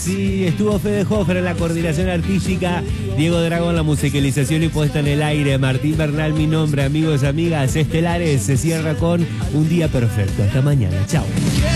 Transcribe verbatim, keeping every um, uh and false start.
Sí, estuvo Fede Hofer en la coordinación artística, Diego Dragón la musicalización y puesta en el aire, Martín Bernal mi nombre, amigos, amigas, Estelares se cierra con Un Día Perfecto. Hasta mañana, chao.